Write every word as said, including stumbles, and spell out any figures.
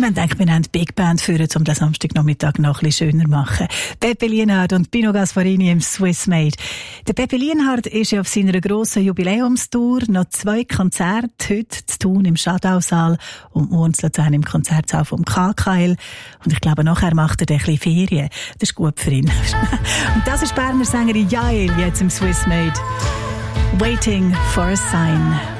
wir haben gedacht, wir nehmen die Big Band führen, um den Samstagnachmittag noch ein bisschen schöner zu machen. Pepe Lienhard und Pino Gasparini im Swiss Made. Der Pepe Lienhard ist ja auf seiner grossen Jubiläumstour. Noch zwei Konzerte heute zu tun im Schadausaal und morgen zu Luzern im Konzertsaal vom K K L. Und ich glaube, nachher macht er ein bisschen Ferien. Das ist gut für ihn. Und das ist Berner Sängerin Jael jetzt im Swiss Made. Waiting for a Sign.